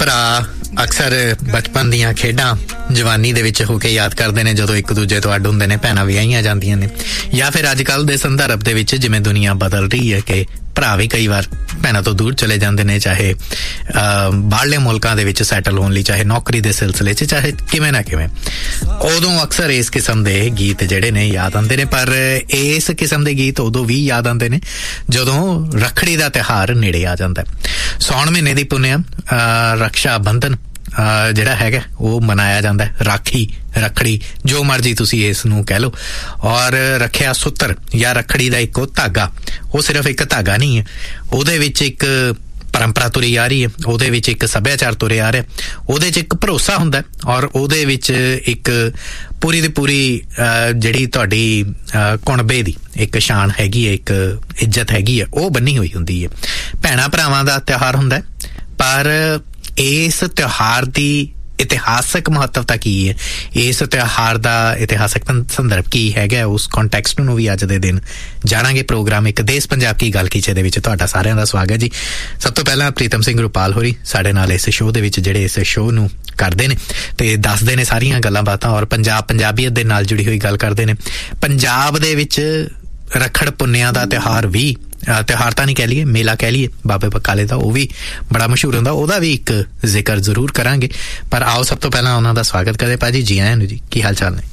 ਭਰਾ ਅਕਸਰ ਬਚਪਨ ਦੀਆਂ ਖੇਡਾਂ ਜਵਾਨੀ ਦੇ ਵਿੱਚ ਹੋ ਕੇ ਯਾਦ ਕਰਦੇ ਨੇ ਜਦੋਂ ਇੱਕ ਦੂਜੇ ਤੋਂ ਅੱਡ ਹੁੰਦੇ ਨੇ, ਭੈਣਾਂ ਵਿਆਹੀਆਂ ਜਾਂਦੀਆਂ ਨੇ, ਜਾਂ ਫਿਰ ਅੱਜ ਕੱਲ੍ਹ ਦੇ ਸੰਦਰਭ ਦੇ ਵਿੱਚ ਜਿਵੇਂ ਦੁਨੀਆ ਬਦਲ ਰਹੀ ਹੈ ਕਿ ਭਰਾ ਵੀ ਕਈ ਵਾਰ ਭੈਣਾਂ ਤੋਂ ਦੂਰ ਚਲੇ ਜਾਂਦੇ ਨੇ, ਚਾਹੇ ਬਾਹਰਲੇ ਮੁਲਕਾਂ ਦੇ ਵਿੱਚ ਸੈਟਲ ਹੋਣ ਲਈ, ਚਾਹੇ ਨੌਕਰੀ ਦੇ ਸਿਲਸਿਲੇ 'ਚ, ਚਾਹੇ ਕਿਵੇਂ ਨਾ ਕਿਵੇਂ। ਉਦੋਂ ਅਕਸਰ ਇਸ ਕਿਸਮ ਦੇ ਗੀਤ ਜਿਹੜੇ ਨੇ ਯਾਦ ਆਉਂਦੇ ਨੇ, ਪਰ ਇਸ ਕਿਸਮ ਦੇ ਗੀਤ ਉਦੋਂ ਵੀ ਯਾਦ ਆਉਂਦੇ ਨੇ ਜਦੋਂ ਰੱਖੜੀ ਦਾ ਤਿਉਹਾਰ ਨੇੜੇ ਆ ਜਾਂਦਾ। ਸਾਉਣ ਮਹੀਨੇ ਦੀ ਪੁੰਨਿਆ ਰਕਸ਼ਾ ਬੰਧਨ ਜਿਹੜਾ ਹੈਗਾ ਉਹ ਮਨਾਇਆ ਜਾਂਦਾ। ਰਾਖੀ, ਰੱਖੜੀ, ਜੋ ਮਰਜੀ ਤੁਸੀਂ ਇਸ ਨੂੰ ਕਹਿ ਲਓ। ਔਰ ਰੱਖਿਆ ਸੂਤਰ ਜਾਂ ਰੱਖੜੀ ਦਾ ਇੱਕੋ ਧਾਗਾ, ਉਹ ਸਿਰਫ ਇੱਕ ਧਾਗਾ ਨਹੀਂ ਹੈ, ਉਹਦੇ ਵਿੱਚ ਇੱਕ ਪਰੰਪਰਾ ਤੁਰੀ ਆ ਰਹੀ ਹੈ, ਉਹਦੇ ਵਿੱਚ ਇੱਕ ਸੱਭਿਆਚਾਰ ਤੁਰਿਆ ਆ ਰਿਹਾ, ਉਹਦੇ 'ਚ ਇੱਕ ਭਰੋਸਾ ਹੁੰਦਾ, ਔਰ ਉਹਦੇ ਵਿੱਚ ਇੱਕ ਪੂਰੀ ਦੀ ਪੂਰੀ ਜਿਹੜੀ ਤੁਹਾਡੀ ਕੁਣਬੇ ਦੀ ਇੱਕ ਸ਼ਾਨ ਹੈਗੀ ਹੈ, ਇੱਕ ਇੱਜ਼ਤ ਹੈਗੀ ਹੈ, ਉਹ ਬੰਨੀ ਹੋਈ ਹੁੰਦੀ ਹੈ। ਭੈਣਾਂ ਭਰਾਵਾਂ ਦਾ ਤਿਉਹਾਰ ਹੁੰਦਾ, ਪਰ ਇਸ ਤਿਉਹਾਰ ਦੀ ਇਤਿਹਾਸਕ ਮਹੱਤਵਤਾ ਕੀ ਹੈ, ਇਸ ਤਿਉਹਾਰ ਦਾ ਇਤਿਹਾਸਕ ਸੰਦਰਭ ਕੀ ਹੈਗਾ, ਉਸ ਕੰਟੈਕਸਟ ਨੂੰ ਵੀ ਅੱਜ ਦੇ ਦਿਨ ਜਾਣਾਂਗੇ। ਪ੍ਰੋਗਰਾਮ ਇੱਕ ਦੇਸ਼ ਪੰਜਾਬ ਕੀ ਗੱਲ ਕੀਚੇ ਦੇ ਵਿੱਚ ਤੁਹਾਡਾ ਸਾਰਿਆਂ ਦਾ ਸਵਾਗਤ ਜੀ। ਸਭ ਤੋਂ ਪਹਿਲਾਂ ਪ੍ਰੀਤਮ ਸਿੰਘ ਰੁਪਾਲ ਹੋਰੀ ਸਾਡੇ ਨਾਲ ਇਸ ਸ਼ੋਅ ਦੇ ਵਿੱਚ ਜਿਹੜੇ ਇਸ ਸ਼ੋਅ ਨੂੰ ਕਰਦੇ ਨੇ ਤੇ ਦੱਸਦੇ ਨੇ ਸਾਰੀਆਂ ਗੱਲਾਂ ਬਾਤਾਂ, ਔਰ ਪੰਜਾਬੀਅਤ ਦੇ ਨਾਲ ਜੁੜੀ ਹੋਈ ਗੱਲ ਕਰਦੇ ਨੇ। ਪੰਜਾਬ ਦੇ ਵਿੱਚ ਰੱਖੜ ਪੁੰਨਿਆ ਦਾ ਤਿਉਹਾਰ ਵੀ, ਤਿਉਹਾਰ ਤਾਂ ਨਹੀਂ ਕਹਿ ਲਈਏ, ਮੇਲਾ ਕਹਿ ਲਈਏ ਬਾਬੇ ਬਕਾਲੇ ਦਾ, ਉਹ ਵੀ ਬੜਾ ਮਸ਼ਹੂਰ ਹੁੰਦਾ, ਉਹਦਾ ਵੀ ਇੱਕ ਜ਼ਿਕਰ ਜ਼ਰੂਰ ਕਰਾਂਗੇ। ਪਰ ਆਓ ਸਭ ਤੋਂ ਪਹਿਲਾਂ ਉਹਨਾਂ ਦਾ ਸਵਾਗਤ ਕਰਦੇ। ਭਾਜੀ ਜੀ ਆਇਆਂ ਨੂੰ ਜੀ, ਕੀ ਹਾਲ ਚਾਲ ਨੇ?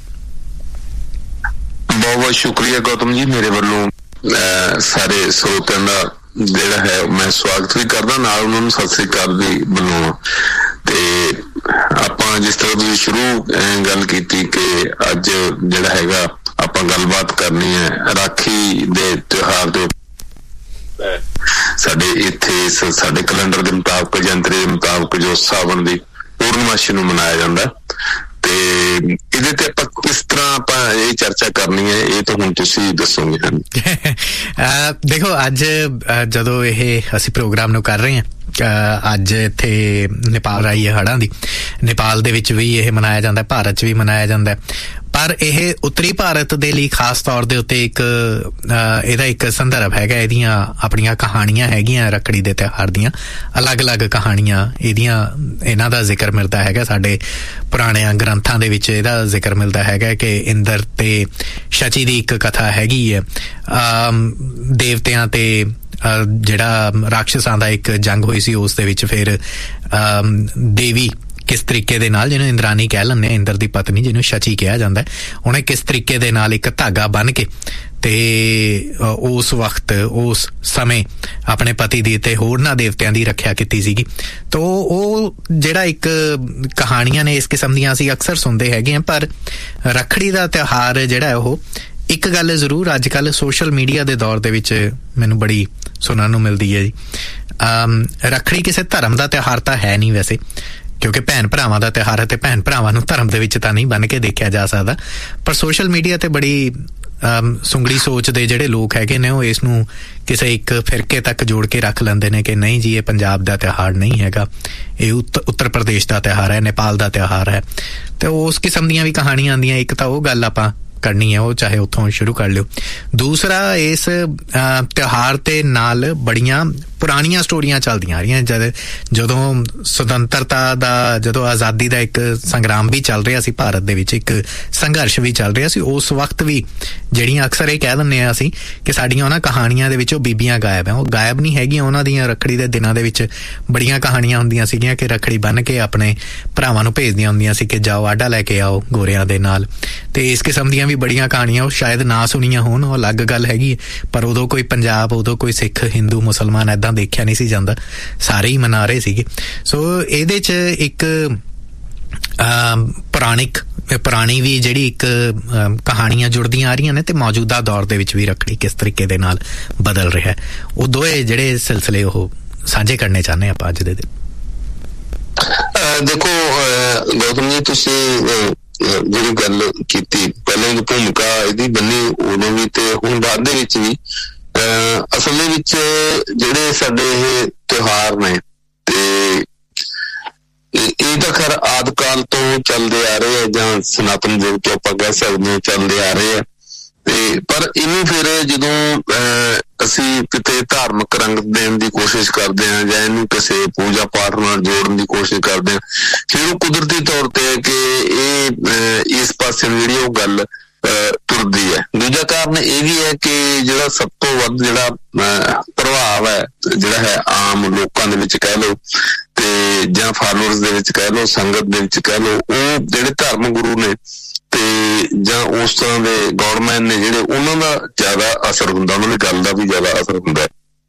ਬਹੁਤ ਬਹੁਤ ਸ਼ੁਕਰੀਆ ਗੌਤਮ ਜੀ, ਮੇਰੇ ਵੱਲੋਂ ਸਾਰੇ ਸਰੋਤਿਆਂ ਦਾ ਜਿਹੜਾ ਹੈ ਮੈਂ ਸਵਾਗਤ ਵੀ ਕਰਦਾ, ਨਾਲ ਉਹਨਾਂ ਨੂੰ ਸਤਿ ਸ੍ਰੀ ਅਕਾਲ ਵੀ ਬੁਲਾਉਣਾ। ਤੇ ਆਪਾਂ ਜਿਸ ਤਰ੍ਹਾਂ ਤੁਸੀਂ ਸ਼ੁਰੂ ਗੱਲ ਕੀਤੀ ਕਿ ਅੱਜ ਜਿਹੜਾ ਹੈਗਾ ਆਪਾਂ ਗੱਲਬਾਤ ਕਰਨੀ ਹੈ ਰਾਖੀ ਦੇ ਤਿਉਹਾਰ ਦੇ। ਸਾਡੇ ਇੱਥੇ ਸਾਡੇ ਕੈਲੰਡਰ ਦੇ ਮੁਤਾਬਕ, ਜੰਤਰੀ ਦੇ ਮੁਤਾਬਕ ਜੋ ਸਾਵਣ ਦੀ ਪੂਰਨਮਾਸ਼ੀ ਨੂੰ ਮਨਾਇਆ ਜਾਂਦਾ, ਤੇ ਇਹਦੇ ਤੇ ਆਪਾਂ ਕਿਸ ਤਰ੍ਹਾਂ ਆਪਾਂ ਇਹ ਚਰਚਾ ਕਰਨੀ ਹੈ, ਇਹ ਤਾਂ ਹੁਣ ਤੁਸੀਂ ਦੱਸੋਗੇ। ਦੇਖੋ, ਅੱਜ ਜਦੋਂ ਇਹ ਅਸੀਂ ਪ੍ਰੋਗਰਾਮ ਨੂੰ ਕਰ ਰਹੇ ਹਾਂ, ਅੱਜ ਇੱਥੇ ਨੇਪਾਲ ਆਈ ਹੈ ਹੜ੍ਹਾਂ ਦੀ, ਨੇਪਾਲ ਦੇ ਵਿੱਚ ਵੀ ਇਹ ਮਨਾਇਆ ਜਾਂਦਾ, ਭਾਰਤ 'ਚ ਵੀ ਮਨਾਇਆ ਜਾਂਦਾ, ਪਰ ਇਹ ਉੱਤਰੀ ਭਾਰਤ ਦੇ ਲਈ ਖਾਸ ਤੌਰ ਦੇ ਉੱਤੇ ਇੱਕ ਇਹਦਾ ਇੱਕ ਸੰਦਰਭ ਹੈਗਾ, ਇਹਦੀਆਂ ਆਪਣੀਆਂ ਕਹਾਣੀਆਂ ਹੈਗੀਆਂ ਰੱਖੜੀ ਦੇ ਤਿਉਹਾਰ ਦੀਆਂ, ਅਲੱਗ-ਅਲੱਗ ਕਹਾਣੀਆਂ ਇਹਨਾਂ ਦਾ ਜ਼ਿਕਰ ਮਿਲਦਾ ਹੈਗਾ। ਸਾਡੇ ਪੁਰਾਣਿਆਂ ਗ੍ਰੰਥਾਂ ਦੇ ਵਿੱਚ ਇਹਦਾ ਜ਼ਿਕਰ ਮਿਲਦਾ ਹੈਗਾ ਕਿ ਇੰਦਰ ਤੇ ਸ਼ਚੀ ਦੀ ਇੱਕ ਕਥਾ ਹੈਗੀ ਹੈ, ਦੇਵਤਿਆਂ ਤੇ ਜਿਹੜਾ ਰਾਖਸ਼ਾਂ ਦਾ ਇੱਕ ਜੰਗ ਹੋਈ ਸੀ, ਉਸ ਦੇ ਵਿੱਚ ਫਿਰ ਦੇਵੀ ਕਿਸ ਤਰੀਕੇ ਦੇ ਨਾਲ, ਜਿਹਨੂੰ ਇੰਦਰਾਨੀ ਕਹਿ ਲੈਂਦੇ, ਇੰਦਰ ਦੀ ਪਤਨੀ ਜਿਹਨੂੰ ਸ਼ਚੀ ਕਿਹਾ ਜਾਂਦਾ, ਉਹਨੇ ਕਿਸ ਤਰੀਕੇ ਦੇ ਨਾਲ ਇੱਕ ਧਾਗਾ ਬੰਨ੍ਹ ਕੇ ਤੇ ਉਸ ਵਕਤ ਉਸ ਸਮੇਂ ਆਪਣੇ ਪਤੀ ਦੀ ਤੇ ਹੋਰਨਾਂ ਦੇਵਤਿਆਂ ਦੀ ਰੱਖਿਆ ਕੀਤੀ ਸੀਗੀ। ਤੋ ਉਹ ਜਿਹੜਾ ਇੱਕ ਕਹਾਣੀਆਂ ਨੇ ਇਸ ਕਿਸਮ ਦੀਆਂ ਅਸੀਂ ਅਕਸਰ ਸੁਣਦੇ ਹੈਗੇ ਹਾਂ, ਪਰ ਰੱਖੜੀ ਦਾ ਤਿਉਹਾਰ ਜਿਹੜਾ ਉਹ ਇੱਕ ਗੱਲ ਜ਼ਰੂਰ ਅੱਜ ਕੱਲ੍ਹ ਸੋਸ਼ਲ ਮੀਡੀਆ ਦੇ ਦੌਰ ਦੇ ਵਿੱਚ ਮੈਨੂੰ ਬੜੀ ਸੁਣਨ ਨੂੰ ਮਿਲਦੀ ਹੈ ਜੀ। ਰੱਖੜੀ ਕਿਸੇ ਧਰਮ ਦਾ ਤਿਉਹਾਰ ਤਾਂ ਹੈ ਨਹੀਂ ਵੈਸੇ, ਕਿਉਂਕਿ ਭੈਣ ਭਰਾਵਾਂ ਦਾ ਤਿਉਹਾਰ ਹੈ ਤੇ ਭੈਣ ਭਰਾਵਾਂ ਨੂੰ ਧਰਮ ਦੇ ਵਿੱਚ ਤਾਂ ਨਹੀਂ ਬੰਨ੍ਹ ਕੇ ਦੇਖਿਆ ਜਾ ਸਕਦਾ, ਪਰ ਸੋਸ਼ਲ ਮੀਡੀਆ ਤੇ ਬੜੀ ਸੁੰਗੜੀ ਸੋਚ ਦੇ ਜਿਹੜੇ ਲੋਕ ਹੈਗੇ ਨੇ, ਉਹ ਇਸ ਨੂੰ ਕਿਸੇ ਇੱਕ ਫਿਰਕੇ ਤੱਕ ਜੋੜ ਕੇ ਰੱਖ ਲੈਂਦੇ ਨੇ ਕਿ ਨਹੀਂ ਜੀ ਇਹ ਪੰਜਾਬ ਦਾ ਤਿਉਹਾਰ ਨਹੀਂ ਹੈਗਾ, ਇਹ ਉੱਤਰ ਪ੍ਰਦੇਸ਼ ਦਾ ਤਿਉਹਾਰ ਹੈ, ਨੇਪਾਲ ਦਾ ਤਿਉਹਾਰ ਹੈ। ਤੇ ਉਸ ਕਿਸਮ ਦੀਆਂ ਵੀ ਕਹਾਣੀਆਂ ਆਉਂਦੀਆਂ। ਇੱਕ ਤਾਂ ਉਹ ਗੱਲ ਆਪਾਂ ਕਰਨੀ ਹੈ, ਉਹ ਚਾਹੇ ਉੱਥੋਂ ਸ਼ੁਰੂ ਕਰ ਲਿਓ। ਦੂਸਰਾ, ਇਸ ਤਿਉਹਾਰ ਦੇ ਨਾਲ ਬੜੀਆਂ ਪੁਰਾਣੀਆਂ ਸਟੋਰੀਆਂ ਚੱਲਦੀਆਂ ਆ ਰਹੀਆਂ। ਜਦੋਂ ਸੁਤੰਤਰਤਾ ਦਾ, ਜਦੋਂ ਆਜ਼ਾਦੀ ਦਾ ਇੱਕ ਸੰਗਰਾਮ ਵੀ ਚੱਲ ਰਿਹਾ ਸੀ ਭਾਰਤ ਦੇ ਵਿੱਚ, ਇੱਕ ਸੰਘਰਸ਼ ਵੀ ਚੱਲ ਰਿਹਾ ਸੀ, ਉਸ ਵਕਤ ਵੀ ਜਿਹੜੀਆਂ ਅਕਸਰ ਇਹ ਕਹਿ ਦਿੰਦੇ ਹਾਂ ਅਸੀਂ ਕਿ ਸਾਡੀਆਂ ਉਹਨਾਂ ਕਹਾਣੀਆਂ ਦੇ ਵਿੱਚ ਉਹ ਬੀਬੀਆਂ ਗਾਇਬ ਹੈ, ਉਹ ਗਾਇਬ ਨਹੀਂ ਹੈਗੀਆਂ। ਉਹਨਾਂ ਦੀਆਂ ਰੱਖੜੀ ਦੇ ਦਿਨਾਂ ਦੇ ਵਿੱਚ ਬੜੀਆਂ ਕਹਾਣੀਆਂ ਹੁੰਦੀਆਂ ਸੀਗੀਆਂ ਕਿ ਰੱਖੜੀ ਬੰਨ੍ਹ ਕੇ ਆਪਣੇ ਭਰਾਵਾਂ ਨੂੰ ਭੇਜਦੀਆਂ ਹੁੰਦੀਆਂ ਸੀ ਕਿ ਜਾਓ ਆਡਾ ਲੈ ਕੇ ਆਓ ਗੋਰਿਆਂ ਦੇ ਨਾਲ। ਤੇ ਇਸ ਕਿਸਮ ਦੀਆਂ ਵੀ ਬੜੀਆਂ ਕਹਾਣੀਆਂ, ਉਹ ਸ਼ਾਇਦ ਨਾ ਸੁਣੀਆਂ ਹੋਣ, ਉਹ ਅਲੱਗ ਗੱਲ ਹੈਗੀ, ਪਰ ਉਦੋਂ ਕੋਈ ਪੰਜਾਬ, ਉਦੋਂ ਕੋਈ ਸਿੱਖ, ਹਿੰਦੂ, ਮੁਸਲਮਾਨ ਏਦਾਂ ਦੇਖਿਆ ਨਹੀਂ ਸੀ ਜਾਂਦਾ, ਸਾਰੇ ਹੀ ਮਨਾ ਰਹੇ ਸੀਗੇ। ਸੋ ਇਹਦੇ 'ਚ ਇੱਕ ਪੁਰਾਣੀ ਵੀ ਜਿਹੜੀ ਇੱਕ ਕਹਾਣੀਆਂ ਜੁੜਦੀਆਂ ਆ ਰਹੀਆਂ ਨੇ, ਤੇ ਮੌਜੂਦਾ ਦੌਰ ਦੇ ਵਿੱਚ ਵੀ ਰੱਖੜੀ ਕਿਸ ਤਰੀਕੇ ਦੇ ਨਾਲ ਬਦਲ ਰਿਹਾ, ਉਹ ਦੋਏ ਜਿਹੜੇ ਸਿਲਸਿਲੇ ਉਹ ਸਾਂਝੇ ਕਰਨੇ ਚਾਹੁੰਦੇ ਆਪਾਂ ਅੱਜ ਦੇ ਦਿਨ। ਦੇਖੋ ਗੌਤਮ ਜੀ, ਤੁਸੀਂ ਜਿਹੜੀ ਗੱਲ ਕੀਤੀ, ਪਹਿਲਾਂ ਦੀ ਭੂਮਿਕਾ ਇਹਦੀ ਬੰਨੀ ਉਦੋਂ ਵੀ ਤੇ ਹੁਣ ਬਾਅਦ ਦੇ ਵਿੱਚ ਵੀ, ਅਸਲ ਦੇ ਵਿੱਚ ਜਿਹੜੇ ਸਾਡੇ ਇਹ ਤਿਉਹਾਰ ਨੇ ਤੇ ਇਹ ਤਾਂ ਖੈਰ ਆਦਿ ਕਾਲ ਤੋਂ ਚੱਲਦੇ ਆ ਰਹੇ ਆ, ਜਾਂ ਸਨਾਤਨ ਯੁੱਗ ਤੋਂ ਆਪਾਂ ਕਹਿ ਸਕਦੇ ਹਾਂ ਚੱਲਦੇ ਆ ਰਹੇ ਆ। ਤੇ ਪਰ ਇਹਨੂੰ ਫਿਰ ਜਦੋਂ ਅਸੀਂ ਕਿਤੇ ਧਾਰਮਿਕ ਰੰਗ ਦੇਣ ਦੀ ਕੋਸ਼ਿਸ਼ ਕਰਦੇ ਹਾਂ ਜਾਂ ਇਹਨੂੰ ਕਿਸੇ ਪੂਜਾ ਪਾਠ ਨਾਲ ਜੋੜਨ ਦੀ ਕੋਸ਼ਿਸ਼ ਕਰਦੇ ਹਾਂ, ਫਿਰ ਉਹ ਕੁਦਰਤੀ ਤੌਰ ਤੇ ਕਿ ਇਹ ਇਸ ਪਾਸੇ ਜਿਹੜੀ ਉਹ ਗੱਲ ਤੁਰਦੀ ਹੈ। ਦੂਜਾ ਕਾਰਨ ਇਹ ਵੀ ਹੈ ਕਿ ਜਿਹੜਾ ਸਭ ਤੋਂ ਵੱਧ ਜਿਹੜਾ ਪ੍ਰਭਾਵ ਹੈ ਜਿਹੜਾ ਹੈ ਆਮ ਲੋਕਾਂ ਦੇ ਵਿੱਚ ਕਹਿ ਲਓ ਤੇ ਜਾਂ ਫਾਲੋਅਰਸ ਦੇ ਵਿੱਚ ਕਹਿ ਲਓ, ਸੰਗਤ ਦੇ ਵਿੱਚ ਕਹਿ ਲਓ, ਉਹ ਜਿਹੜੇ ਧਰਮ ਗੁਰੂ ਨੇ ਤੇ ਜਾਂ ਉਸ ਤਰ੍ਹਾਂ ਦੇ ਗੌਰਮੈਨ ਨੇ ਜਿਹੜੇ, ਉਹਨਾਂ ਦਾ ਜ਼ਿਆਦਾ ਅਸਰ ਹੁੰਦਾ, ਉਹਨਾਂ ਦੀ ਗੱਲ ਦਾ ਵੀ ਜ਼ਿਆਦਾ ਅਸਰ ਹੁੰਦਾ।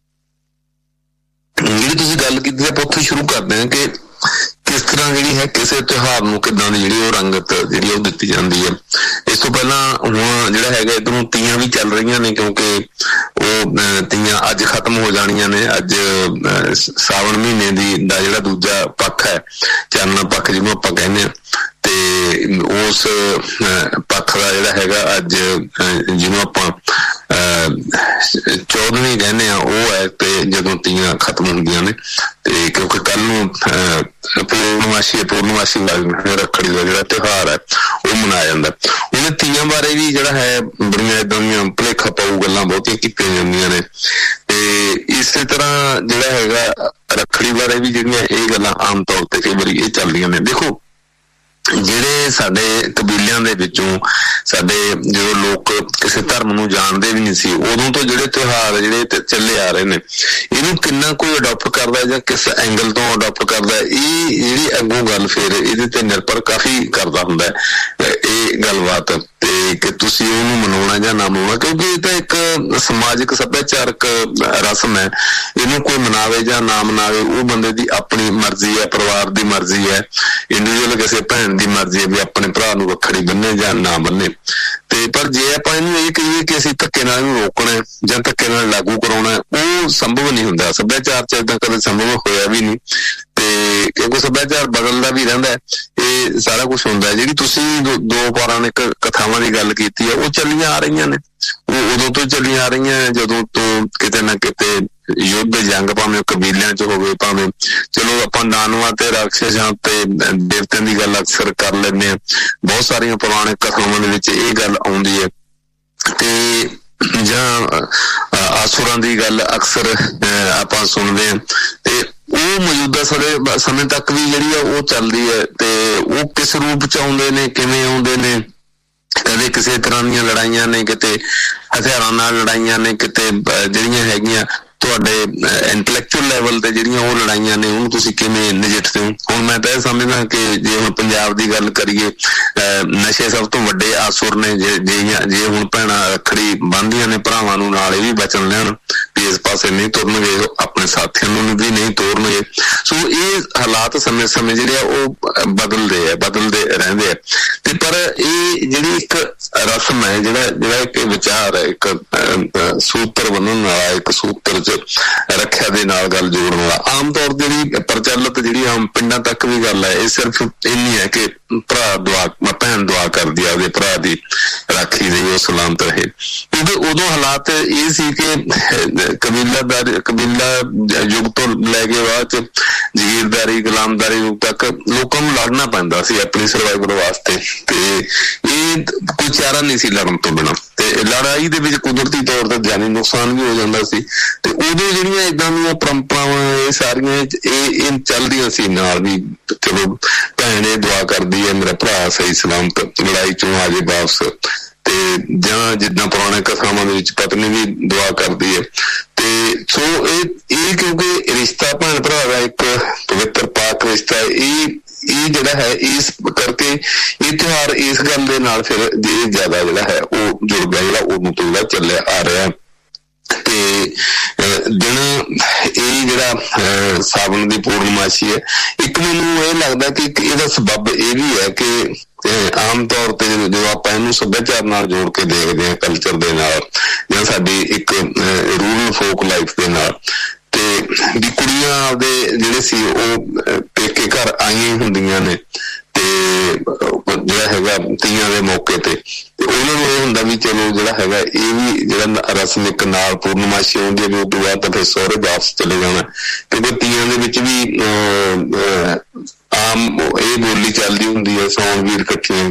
ਜਿਹੜੀ ਤੁਸੀਂ ਗੱਲ ਕੀਤੀ ਆਪਾਂ ਉੱਥੇ ਸ਼ੁਰੂ ਕਰਦੇ ਹਾਂ ਕਿ ਕਿਸ ਤਰ੍ਹਾਂ ਜਿਹੜੀ ਹੈ ਕਿਸੇ ਤਿਉਹਾਰ ਨੂੰ ਕਿੱਦਾਂ ਦੀ ਜਿਹੜੀ ਉਹ ਰੰਗਤ ਜਿਹੜੀ ਉਹ ਦਿੱਤੀ ਜਾਂਦੀ ਹੈ। ਇਸ ਤੋਂ ਪਹਿਲਾਂ ਹੁਣ ਜਿਹੜਾ ਹੈਗਾ ਇੱਧਰੋਂ ਤੀਆਂ ਵੀ ਚੱਲ ਰਹੀਆਂ ਨੇ, ਕਿਉਂਕਿ ਉਹ ਤੀਆਂ ਅੱਜ ਖਤਮ ਹੋ ਜਾਣੀਆਂ ਨੇ। ਅੱਜ ਸਾਵਣ ਮਹੀਨੇ ਦਾ ਜਿਹੜਾ ਦੂਜਾ ਪੱਖ ਹੈ, ਚਾਨਣਾ ਪੱਖ ਜਿਹਨੂੰ ਆਪਾਂ ਕਹਿੰਦੇ ਹਾਂ, ਤੇ ਉਸ ਪੱਖ ਦਾ ਜਿਹੜਾ ਹੈਗਾ ਅੱਜ ਜਿਹਨੂੰ ਆਪਾਂ 14ਵੀਂ ਕਹਿੰਦੇ ਆ ਉਹ ਹੈ, ਤੇ ਜਦੋਂ ਤੀਆਂ ਖਤਮ ਹੁੰਦੀਆਂ ਨੇ ਤੇ ਕਿਉਂਕਿ ਕੱਲ ਨੂੰ ਪੂਰਨਮਾਸ਼ੀ ਰੱਖੜੀ ਦਾ ਜਿਹੜਾ ਤਿਉਹਾਰ ਹੈ ਉਹ ਮਨਾਇਆ ਜਾਂਦਾ। ਉਹਨੇ ਤੀਆਂ ਬਾਰੇ ਵੀ ਜਿਹੜਾ ਹੈ ਬੜੀਆਂ ਏਦਾਂ ਦੀਆਂ ਭੁਲੇਖਾ ਪਾਊ ਗੱਲਾਂ ਬਹੁਤੀਆਂ ਕੀਤੀਆਂ ਜਾਂਦੀਆਂ ਨੇ, ਤੇ ਇਸੇ ਤਰ੍ਹਾਂ ਜਿਹੜਾ ਹੈਗਾ ਰੱਖੜੀ ਬਾਰੇ ਵੀ ਜਿਹੜੀਆਂ ਇਹ ਗੱਲਾਂ ਆਮ ਤੌਰ ਤੇ ਕਈ ਵਾਰੀ ਇਹ ਚੱਲਦੀਆਂ ਨੇ। ਦੇਖੋ, ਜਿਹੜੇ ਸਾਡੇ ਕਬੀਲਿਆਂ ਦੇ ਵਿੱਚੋਂ ਸਾਡੇ ਜਦੋਂ ਲੋਕ ਕਿਸੇ ਧਰਮ ਨੂੰ ਜਾਣਦੇ ਵੀ ਨਹੀਂ ਸੀ, ਉਦੋਂ ਤੋਂ ਜਿਹੜੇ ਤਿਉਹਾਰ ਜਿਹੜੇ ਚੱਲੇ ਆ ਰਹੇ ਨੇ, ਇਹਨੂੰ ਕਿੰਨਾ ਕੋਈ ਅਡਾਪਟ ਕਰਦਾ ਜਾਂ ਕਿਸ ਐਂਗਲ ਤੋਂ ਅਡਾਪਟ ਕਰਦਾ, ਇਹ ਜਿਹੜੀ ਅੱਗੋਂ ਗੱਲ ਫਿਰ ਇਹਦੇ ਤੇ ਨਿਰਭਰ ਕਾਫੀ ਕਰਦਾ ਹੁੰਦਾ ਇਹ ਗੱਲਬਾਤ, ਤੇ ਕਿ ਤੁਸੀਂ ਉਹਨੂੰ ਮਨਾਉਣਾ ਜਾਂ ਨਾ ਮਨਾਉਣਾ, ਕਿਉਂਕਿ ਇਹ ਤਾਂ ਇੱਕ ਸਮਾਜਿਕ ਸੱਭਿਆਚਾਰਕ ਰਸਮ ਹੈ। ਇਹਨੂੰ ਕੋਈ ਮਨਾਵੇ ਜਾਂ ਨਾ ਮਨਾਵੇ ਉਹ ਬੰਦੇ ਦੀ ਆਪਣੀ ਮਰਜ਼ੀ ਹੈ, ਪਰਿਵਾਰ ਦੀ ਮਰਜ਼ੀ ਹੈ, ਇੰਡੀਵਿਜੂਅਲ ਕਿਸੇ ਭੈਣ ਦੀ ਮਰਜ਼ੀ ਹੈ ਵੀ ਆਪਣੇ ਭਰਾ ਨੂੰ ਰੱਖੜੀ ਬੰਨੇ ਜਾਂ ਨਾ ਬੰਨੇ। ਤੇ ਪਰ ਜੇ ਆਪਾਂ ਇਹਨੂੰ ਇਹ ਕਹੀਏ ਕਿ ਅਸੀਂ ਧੱਕੇ ਨਾਲ ਇਹਨੂੰ ਰੋਕਣਾ ਜਾਂ ਧੱਕੇ ਨਾਲ ਲਾਗੂ ਕਰਾਉਣਾ, ਉਹ ਸੰਭਵ ਨਹੀਂ ਹੁੰਦਾ। ਸੱਭਿਆਚਾਰ ਚ ਏਦਾਂ ਕਦੇ ਸੰਭਵ ਹੋਇਆ ਵੀ ਨਹੀਂ, ਤੇ ਕਿਉਂਕਿ ਸੱਭਿਆਚਾਰ ਬਦਲਦਾ ਵੀ ਰਹਿੰਦਾ, ਇਹ ਸਾਰਾ ਕੁਛ ਹੁੰਦਾ। ਜਿਹੜੀ ਤੁਸੀਂ ਦੋ ਪੌਰਾਣਿਕ ਕਥਾਵਾਂ ਦੀ ਗੱਲ ਕੀਤੀ ਹੈ, ਉਹ ਚੱਲੀਆਂ ਆ ਰਹੀਆਂ ਨੇ, ਉਹ ਉਦੋਂ ਤੋਂ ਚੱਲੀਆਂ ਆ ਰਹੀਆਂ ਜਦੋਂ ਤੋਂ ਕਿਤੇ ਨਾ ਕਿਤੇ ਯੁੱਧ ਜੰਗ ਭਾਵੇਂ ਕਬੀਲਿਆਂ ਚ ਹੋਵੇ, ਭਾਵੇਂ ਚਲੋ ਆਪਾਂ ਦਾਨਵਾਂ ਤੇ ਰਾਖਸ਼ਾਂ ਤੇ ਦੇਵਤਿਆਂ ਦੀ ਗੱਲ ਅਕਸਰ ਕਰ ਲੈਂਦੇ ਹਾਂ, ਬਹੁਤ ਸਾਰੀਆਂ ਪੁਰਾਣਿਕ ਕਥਾਵਾਂ ਦੇ ਵਿੱਚ ਇਹ ਗੱਲ ਆਉਂਦੀ ਹੈ, ਤੇ ਜਾਂ ਆਸੁਰਾਂ ਦੀ ਗੱਲ ਅਕਸਰ ਆਪਾਂ ਸੁਣਦੇ ਹਾਂ, ਤੇ ਉਹ ਮੌਜੂਦਾ ਸਮੇਂ ਤੱਕ ਵੀ ਜਿਹੜੀ ਆ ਉਹ ਚੱਲਦੀ ਹੈ। ਤੇ ਉਹ ਕਿਸ ਰੂਪ ਚ ਆਉਂਦੇ ਨੇ, ਕਿਵੇਂ ਆਉਂਦੇ ਨੇ, ਕਦੇ ਕਿਸੇ ਤਰ੍ਹਾਂ ਦੀਆਂ ਲੜਾਈਆਂ ਨੇ, ਕਿਤੇ ਹਥਿਆਰਾਂ ਨਾਲ ਲੜਾਈਆਂ ਨੇ, ਕਿਤੇ ਜਿਹੜੀਆਂ ਹੈਗੀਆਂ ਤੁਹਾਡੇ ਇੰਟੈਲੈਕਚੁਅਲ ਲੈਵਲ ਤੇ ਜਿਹੜੀਆਂ ਉਹ ਲੜਾਈਆਂ ਨੇ, ਉਹਨੂੰ ਤੁਸੀਂ ਕਿਵੇਂ ਨਜਿੱਠਦੇ ਹੋ। ਹੁਣ ਮੈਂ ਤਾਂ ਇਹ ਸਮਝਦਾ ਕਿ ਜੇ ਹੁਣ ਪੰਜਾਬ ਦੀ ਗੱਲ ਕਰੀਏ, ਨਸ਼ੇ ਸਭ ਤੋਂ ਵੱਡੇ ਆਸੁਰ ਨੇ। ਜੇ ਹੁਣ ਭੈਣਾਂ ਰੱਖੜੀ ਬੰਨ੍ਹਦੀਆਂ ਨੇ ਭਰਾਵਾਂ ਨੂੰ, ਨਾਲ ਇਹ ਵੀ ਬਚਨ ਲੈਣ ਵੀ ਇਸ ਪਾਸੇ ਨਹੀਂ ਤੁਰਨਗੇ, ਆਪਣੇ ਸਾਥੀਆਂ ਨੂੰ ਵੀ ਨਹੀਂ ਤੋਰਨਗੇ। ਸੋ ਇਹ ਹਾਲਾਤ ਸਮੇਂ ਜਿਹੜੇ ਆ ਉਹ ਬਦਲਦੇ ਰਹਿੰਦੇ ਆ। ਤੇ ਪਰ ਇਹ ਜਿਹੜੀ ਇੱਕ ਰਸਮ ਹੈ, ਜਿਹੜਾ ਇੱਕ ਵਿਚਾਰ ਹੈ, ਇੱਕ ਸੂਤਰ ਬੰਨਣ ਵਾਲਾ, ਇੱਕ ਸੂਤਰ ਰੱਖਿਆ ਦੇ ਨਾਲ ਗੱਲ ਜੋੜਨ ਵਾਲਾ, ਆਮ ਤੌਰ ਤੇ ਜਿਹੜੀ ਪ੍ਰਚਲਿਤ ਜਿਹੜੀ ਆਮ ਪਿੰਡਾਂ ਤੱਕ ਵੀ ਗੱਲ ਹੈ, ਇਹ ਸਿਰਫ ਇੰਨੀ ਹੈ ਕਿ ਭੈਣ ਦੁਆ ਕਰਦੀ ਆ ਉਹਦੇ ਭਰਾ ਦੀ ਰਾਖੀ ਲਈ ਉਹ ਸਲਾਮਤ ਰਹੇ। ਕਿਉਂਕਿ ਉਦੋਂ ਹਾਲਾਤ ਇਹ ਸੀ ਕਿ ਕਬੀਲਾ ਯੁੱਗ ਤੋਂ ਲੈ ਕੇ ਬਾਅਦ ਚ ਜਗੀਰਦਾਰੀ, ਗੁਲਾਮਦਾਰੀ ਯੁੱਗ ਤੱਕ ਲੋਕਾਂ ਨੂੰ ਲੜਨਾ ਪੈਂਦਾ ਸੀ ਆਪਣੀ ਸਰਵਾਈਵਲ ਵਾਸਤੇ, ਤੇ ਇਹ ਕੋਈ ਚਾਰਾ ਨਹੀਂ ਸੀ ਲੜਨ ਤੋਂ ਬਿਨਾਂ। ਤੇ ਲੜਾਈ ਦੇ ਵਿੱਚ ਕੁਦਰਤੀ ਤੌਰ ਤੇ ਜਾਨੀ ਨੁਕਸਾਨ ਵੀ ਹੋ ਜਾਂਦਾ ਸੀ, ਤੇ ਉਦੋਂ ਜਿਹੜੀਆਂ ਏਦਾਂ ਦੀਆਂ ਪਰੰਪਰਾਵਾਂ ਇਹ ਸਾਰੀਆਂ ਇਹ ਚੱਲਦੀਆਂ ਸੀ ਨਾਲ ਵੀ। ਚਲੋ ਭੈਣ ਇਹ ਦੁਆ ਕਰਦੀ ਹੈ ਮੇਰਾ ਭਰਾ ਸਹੀ ਸਲਾਮਤ ਲੜਾਈ ਚੋਂ ਆ ਜੇ ਵਾਪਸ, ਤੇ ਜਾਂ ਜਿੱਦਾਂ ਪੁਰਾਣੇ ਕਥਾਵਾਂ ਦੇ ਵਿੱਚ ਪਤਨੀ ਵੀ ਦੁਆ ਕਰਦੀ ਹੈ। ਤੇ ਸੋ ਇਹ ਕਿਉਂਕਿ ਰਿਸ਼ਤਾ ਭੈਣ ਭਰਾ ਦਾ ਇੱਕ ਪਵਿੱਤਰ ਪਾਕ ਰਿਸ਼ਤਾ ਹੈ, ਇਹ ਜਿਹੜਾ ਹੈ ਇਸ ਕਰਕੇ ਇਹ ਤਿਉਹਾਰ ਇਸ ਗੱਲ ਦੇ ਨਾਲ ਫਿਰ ਇਹ ਜ਼ਿਆਦਾ ਜਿਹੜਾ ਹੈ ਉਹ ਜੁੜ ਗਿਆ, ਜਿਹੜਾ ਉਦੋਂ ਤੋਂ ਜਿਹੜਾ ਚੱਲਿਆ ਆ ਰਿਹਾ। ਤੇ ਦਿਨ ਇਹ ਜਿਹੜਾ ਸਾਵਣ ਦੀ ਪੂਰਨਮਾਸ਼ੀ ਹੈ, ਇੱਕ ਮੈਨੂੰ ਇਹ ਲੱਗਦਾ ਕਿ ਇਹਦਾ ਸਬੱਬ ਇਹ ਵੀ ਹੈ ਕਿ ਆਮ ਤੌਰ ਤੇ ਜਦੋਂ ਆਪਾਂ ਇਹਨੂੰ ਸੱਭਿਆਚਾਰ ਨਾਲ ਜੋੜ ਕੇ ਦੇਖਦੇ ਹਾਂ, ਕਲਚਰ ਦੇ ਨਾਲ ਜਾਂ ਸਾਡੀ ਇੱਕ ਰੂਰਲ ਫੋਕ ਲਾਈਫ ਦੇ ਨਾਲ, ਤੇ ਵੀ ਕੁੜੀਆਂ ਆਪਦੇ ਜਿਹੜੇ ਸੀ ਉਹ ਪੇਕੇ ਘਰ ਆਈਆਂ ਹੁੰਦੀਆਂ ਨੇ, ਤੇ ਜਿਹੜਾ ਹੈਗਾ ਤੀਆਂ ਦੇ ਮੌਕੇ ਤੇ ਉਹਨਾਂ ਨੂੰ ਇਹ ਹੁੰਦਾ ਵੀ ਚਲੋ ਜਿਹੜਾ ਹੈਗਾ ਇਹ ਵੀ ਜਿਹੜਾ ਰਸਮ ਇੱਕ ਨਾਲ ਪੂਰਨਮਾਸ਼ੀ ਆਉਂਦੀ ਹੈ ਵੀ ਉਹ ਤੋਂ ਬਾਅਦ ਤਾਂ ਫਿਰ ਸਹੁਰੇ ਵਾਪਸ ਚਲੇ ਜਾਣਾ। ਕਿਉਂਕਿ ਤੀਆਂ ਦੇ ਵਿੱਚ ਵੀ ਆਮ ਇਹ ਬੋਲੀ ਚੱਲਦੀ ਹੁੰਦੀ ਹੈ, ਸੌਣ ਵੀਰ ਇਕੱਠੀਆਂ ਕਰੇ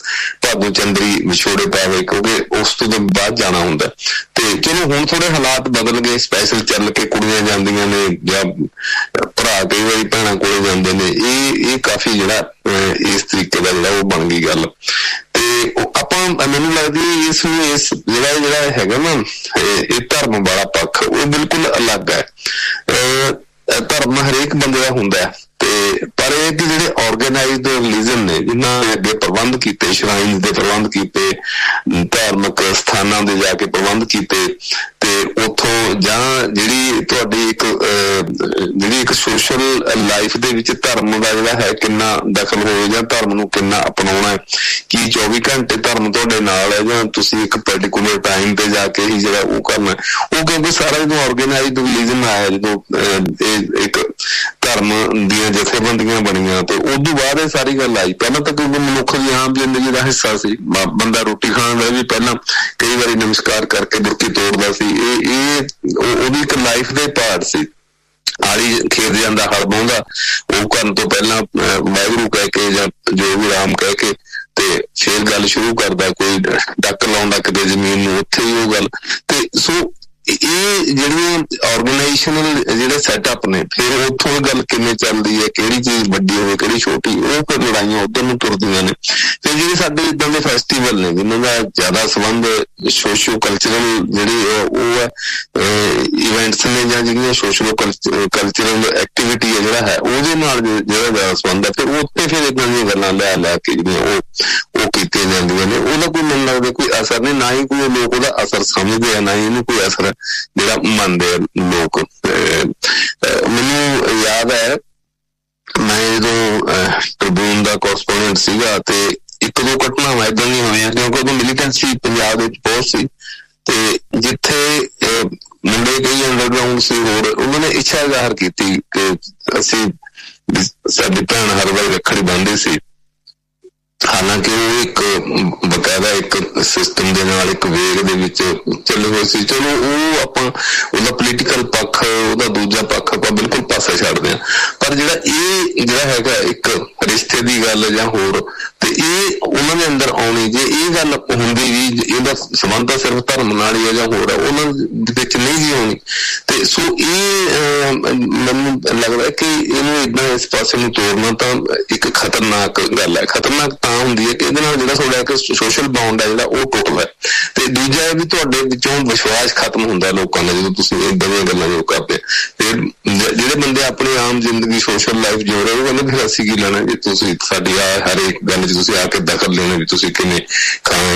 ਭਾਦੋਂ ਚੰਦਰੀ ਵਿਛੋੜੇ ਪਾਵੇ, ਕਿਉਂਕਿ ਉਸ ਤੋਂ ਬਾਅਦ ਜਾਣਾ ਹੁੰਦਾ। ਤੇ ਚਲੋ ਹੁਣ ਥੋੜੇ ਹਾਲਾਤ ਬਦਲ ਗਏ, ਸਪੈਸ਼ਲ ਚੱਲ ਕੇ ਕੁੜੀਆਂ ਜਾਂਦੀਆਂ ਨੇ ਜਾਂ ਭਰਾ ਕਈ ਵਾਰੀ ਭੈਣਾਂ ਕੋਲੇ ਜਾਂਦੇ ਨੇ। ਇਹ ਕਾਫੀ ਜਿਹੜਾ ਇਸ ਤਰੀਕੇ ਦਾ ਜਿਹੜਾ ਉਹ ਬਣ ਗਈ ਗੱਲ। ਤੇ ਆਪਾਂ ਮੈਨੂੰ ਲੱਗਦੀ ਇਸ ਨੂੰ ਇਸ ਜਿਹੜਾ ਹੈਗਾ ਨਾ ਇਹ ਧਰਮ ਵਾਲਾ ਪੱਖ ਉਹ ਬਿਲਕੁਲ ਅਲੱਗ ਹੈ। ਧਰਮ ਹਰੇਕ ਬੰਦੇ ਦਾ ਹੁੰਦਾ ਹੈ, ਤੇ ਪਰ ਇਹ ਕਿ ਜਿਹੜੇ ਆਰਗੇਨਾਈਜ਼ਡ ਰਿਲੀਜਨ ਨੇ ਜਿਨ੍ਹਾਂ ਨੇ ਅੱਗੇ ਪ੍ਰਬੰਧ ਕੀਤੇ, ਸ਼ਰਾਈਨ ਦੇ ਪ੍ਰਬੰਧ ਕੀਤੇ, ਧਾਰਮਿਕ ਸਥਾਨਾਂ ਦੇ ਜਾ ਕੇ ਪ੍ਰਬੰਧ ਕੀਤੇ, ਤੇ ਉੱਥੋਂ ਜਾਂ ਜਿਹੜੀ ਤੁਹਾਡੀ ਇੱਕ ਸੋਸ਼ਲ ਲਾਈਫ ਦੇ ਵਿੱਚ ਧਰਮ ਦਾ ਜਿਹੜਾ ਹੈ ਕਿੰਨਾ ਦਖਲ ਹੋਵੇ ਜਾਂ ਧਰਮ ਨੂੰ ਕਿੰਨਾ ਅਪਣਾਉਣਾ ਹੈ, ਕੀ 24 ਘੰਟੇ ਧਰਮ ਤੁਹਾਡੇ ਨਾਲ ਹੈ ਜਾਂ ਤੁਸੀਂ ਇੱਕ ਪਰਟੀਕੂਲਰ ਟਾਈਮ ਤੇ ਜਾ ਕੇ ਹੀ ਜਿਹੜਾ ਉਹ ਕਰਨਾ। ਉਹ ਕਿਉਂਕਿ ਸਾਰਾ ਜਦੋਂ ਆਰਗੇਨਾਈਜ਼ਡ ਰਿਲੀਜਨ ਆਇਆ, ਜਦੋਂ ਇਹ ਇੱਕ ਧਰਮ ਦੀਆਂ ਜਥੇਬੰਦੀਆਂ ਬਣੀਆਂ, ਤੇ ਉਦੋਂ ਬਾਅਦ ਇਹ ਸਾਰੀ ਗੱਲ ਆਈ। ਪਹਿਲਾਂ ਤਾਂ ਕਿਉਂਕਿ ਮਨੁੱਖ ਦੀ ਆਮ ਜ਼ਿੰਦਗੀ ਦਾ ਹਿੱਸਾ ਸੀ, ਬੰਦਾ ਰੋਟੀ ਖਾਣ ਦਾ ਵੀ ਪਹਿਲਾਂ ਕਈ ਵਾਰੀ ਨਮਸਕਾਰ ਕਰਕੇ ਬੁਰਕੀ ਤੋੜਦਾ ਸੀ। ਉਹਦੀ ਇੱਕ ਲਾਈਫ ਦੇ ਪਾਰਟ ਸੀ। ਆਲੀ ਖੇਤ ਜਾਂਦਾ, ਹਲ ਵਾਹੁੰਦਾ, ਉਹ ਕਰਨ ਤੋਂ ਪਹਿਲਾਂ ਵਾਹਿਗੁਰੂ ਕਹਿ ਕੇ ਜਾਂ ਜੋ ਵੀ ਰਾਮ ਕਹਿ ਕੇ ਤੇ ਫੇਰ ਗੱਲ ਸ਼ੁਰੂ ਕਰਦਾ, ਕੋਈ ਡੱਕ ਲਾਉਂਦਾ ਕਿਤੇ ਜ਼ਮੀਨ ਨੂੰ, ਉੱਥੇ ਹੀ ਉਹ ਗੱਲ। ਤੇ ਸੋ ਇਹ ਜਿਹੜੀਆਂ ਆਰਗੇਨਾਈਜੇਸ਼ਨਲ ਜਿਹੜੇ ਸੈਟਅਪ ਨੇ, ਫਿਰ ਉੱਥੋਂ ਗੱਲ ਕਿਵੇਂ ਚੱਲਦੀ ਹੈ, ਕਿਹੜੀ ਚੀਜ਼ ਵੱਡੀ ਹੋਵੇ ਕਿਹੜੀ ਛੋਟੀ, ਉਹ ਫਿਰ ਲੜਾਈਆਂ ਉੱਧਰ ਨੂੰ ਤੁਰਦੀਆਂ ਨੇ। ਤੇ ਜਿਹੜੇ ਸਾਡੇ ਇੱਦਾਂ ਦੇ ਫੈਸਟੀਵਲ ਨੇ ਜਿਨ੍ਹਾਂ ਦਾ ਜ਼ਿਆਦਾ ਸੰਬੰਧ ਸੋਸ਼ੋ ਕਲਚਰਲ ਜਿਹੜੀ ਉਹ ਹੈ ਇਵੈਂਟਸ ਨੇ, ਜਾਂ ਜਿਹੜੀਆਂ ਸੋਸ਼ਲ ਕਲਚਰਲ ਐਕਟੀਵਿਟੀ ਹੈ ਜਿਹੜਾ ਹੈ ਉਹਦੇ ਨਾਲ ਜਿਹੜਾ ਜ਼ਿਆਦਾ ਸੰਬੰਧ ਹੈ, ਫਿਰ ਉੱਥੇ ਫਿਰ ਇੱਦਾਂ ਦੀਆਂ ਗੱਲਾਂ ਲੈ ਕੇ ਜਿਹੜੀਆਂ ਉਹ ਕੀਤੀਆਂ ਜਾਂਦੀਆਂ ਨੇ। ਉਹਦਾ ਕੋਈ ਮੈਨੂੰ ਲੱਗਦਾ ਕੋਈ ਅਸਰ ਨਹੀਂ, ਨਾ ਹੀ ਕੋਈ ਲੋਕ ਉਹਦਾ ਅਸਰ ਸਮਝਦੇ ਆ, ਨਾ ਹੀ ਇਹਨੂੰ ਕੋਈ ਅਸਰ ਜਿਹੜਾ ਮੰਨਦੇ ਆ ਲੋਕ। ਮੈਨੂੰ ਯਾਦ ਹੈ ਮੈਂ ਜਦੋਂ ਟ੍ਰਿਬਿਊਨ ਦਾ ਕੋਰਸਪੋਂਡੈਂਟ ਸੀਗਾ, ਤੇ ਇੱਕ ਦੋ ਘਟਨਾਵਾਂ ਏਦਾਂ ਦੀਆਂ ਹੋਈਆਂ, ਕਿਉਂਕਿ ਉਦੋਂ ਮਿਲੀਟੈਂਸੀ ਪੰਜਾਬ ਵਿੱਚ ਬਹੁਤ ਸੀ, ਤੇ ਜਿੱਥੇ ਮੁੰਡੇ ਕਈ ਅੰਡਰਗਰਾਊਂਡ ਸੀ, ਹੋਰ ਉਹਨਾਂ ਨੇ ਇੱਛਾ ਜ਼ਾਹਰ ਕੀਤੀ ਕਿ ਅਸੀਂ ਸਾਡੀ ਭੈਣ ਹਰ ਵਾਰ ਰੱਖੜੀ ਬੰਨ੍ਹਦੀ ਸੀ। ਹਾਲਾਂਕਿ ਉਹ ਇੱਕ ਬਕਾਇਦਾ ਇੱਕ ਸਿਸਟਮ ਦੇ ਨਾਲ ਇੱਕ ਵੇਗ ਦੇ ਵਿੱਚ ਚੱਲੇ ਹੋਏ ਸੀ। ਚਲੋ ਉਹ ਆਪਾਂ ਉਹਦਾ ਪੋਲੀਟੀਕਲ ਪੱਖ, ਉਹਦਾ ਦੂਜਾ ਪੱਖ ਆਪਾਂ ਬਿਲਕੁਲ ਪਾਸੇ ਛੱਡਦੇ ਹਾਂ, ਪਰ ਜਿਹੜਾ ਹੈਗਾ ਇੱਕ ਰਿਸ਼ਤੇ ਦੀ ਗੱਲ ਜਾਂ ਹੋਰ, ਤੇ ਇਹ ਉਹਨਾਂ ਦੇ ਅੰਦਰ ਆਉਣੀ, ਜੇ ਇਹ ਗੱਲ ਹੁੰਦੀ ਵੀ ਇਹਦਾ ਸੰਬੰਧ ਤਾਂ ਸਿਰਫ ਧਰਮ ਨਾਲ ਹੀ ਹੈ ਜਾਂ ਹੋਰ ਹੈ, ਉਹਨਾਂ ਦੇ ਵਿੱਚ ਨਹੀਂ ਜੀ ਆਉਣੀ। ਤੇ ਸੋ ਇਹ ਮੈਨੂੰ ਲੱਗਦਾ ਕਿ ਇਹਨੂੰ ਏਦਾਂ ਇਸ ਪਾਸੇ ਨੂੰ ਤੋਰਨਾ ਤਾਂ ਇੱਕ ਖਤਰਨਾਕ ਗੱਲ ਹੈ। ਖਤਰਨਾਕ ਤਾਂ ਹੁੰਦੀ ਹੈ ਕਿ ਇਹਦੇ ਨਾਲ ਜਿਹੜਾ ਤੁਹਾਡਾ ਇੱਕ ਸੋਸ਼ਲ ਬੌਂਡ ਹੈ ਜਿਹੜਾ ਉਹ ਟੁੱਟਦਾ, ਤੇ ਦੂਜਾ ਇਹ ਵੀ ਤੁਹਾਡੇ ਵਿੱਚੋਂ ਵਿਸ਼ਵਾਸ ਖਤਮ ਹੁੰਦਾ ਲੋਕਾਂ ਦਾ ਜਦੋਂ ਤੁਸੀਂ ਏਦਾਂ ਦੀਆਂ ਗੱਲਾਂ ਜੋ ਕਰਦੇ। ਫਿਰ ਜਿਹੜੇ ਬੰਦੇ ਆਪਣੀ ਆਮ ਜ਼ਿੰਦਗੀ ਸੋਸ਼ਲ ਲਾਈਫ ਜਿਉ ਰਹੇ, ਉਹ ਕਹਿੰਦੇ ਫਿਰ ਅਸੀਂ ਕੀ ਲੈਣਾ ਜੇ ਤੁਸੀਂ ਸਾਡੀ ਹਰ ਇੱਕ ਗੱਲ 'ਚ ਤੁਸੀਂ ਆ ਕੇ ਦਖਲ ਲੈਣਾ ਵੀ ਤੁਸੀਂ ਕਿਵੇਂ ਖਾਣਾ